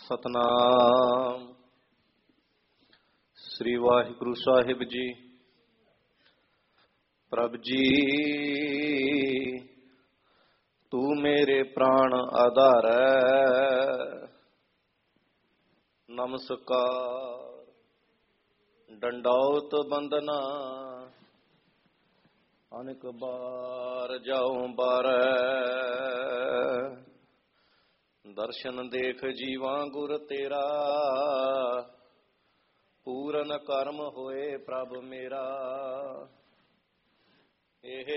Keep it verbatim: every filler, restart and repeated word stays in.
ਸਤਨਾਮ ਸ੍ਰੀ ਵਾਹਿਗੁਰੂ ਸਾਹਿਬ ਜੀ। ਪ੍ਰਭ ਜੀ ਤੂੰ ਮੇਰੇ ਪ੍ਰਾਣ ਆਧਾਰੈ, ਨਮਸਕਾਰ ਡੰਡੌਤ ਬੰਦਨਾ ਅਨੇਕ ਬਾਰ ਜਾਉ ਬਾਰੈ। ਦਰਸ਼ਨ ਦੇਖ ਜੀਵਾਂ ਗੁਰ ਤੇਰਾ, ਪੂਰਨ ਕਰਮ ਹੋਏ ਪ੍ਰਭ ਮੇਰਾ। ਇਹ